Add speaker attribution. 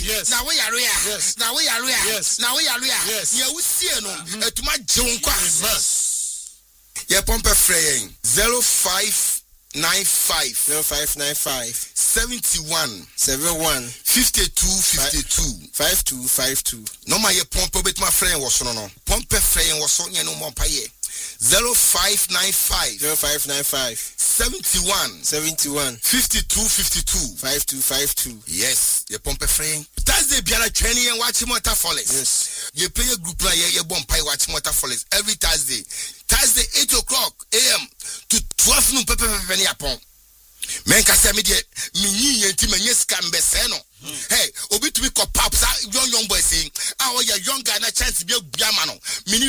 Speaker 1: Yes.
Speaker 2: Na we yare a.
Speaker 1: Yes.
Speaker 2: Na we yare a.
Speaker 1: Yes.
Speaker 2: Na we yare a.
Speaker 1: Yes.
Speaker 2: Ye wusie no etuma jeun kwa.
Speaker 1: Ye
Speaker 2: pompe frey 0595 71 52 no ma ye pompe betuma frey wo so no pompe frey wo so nye no mo pa ye 0595 71 52 yes ye pompe frey Thursday biara training and watch Motor Forest.
Speaker 1: Yes.
Speaker 2: You play a group like you bomb pie watch Motor Forest every Thursday 8 o'clock a.m. to 12 noon penny upon. Men ka say me de me yin enti menye scam be say no. Hey, obi to be cop pops young boy saying, "Ah, oh, young guy na chance be obiama no."